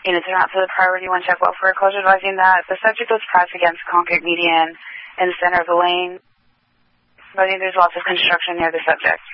Units are not to the priority 1 check well for a closure, advising that the subject was pressed against concrete median in the center of the lane. Advising there's lots of construction near the subject.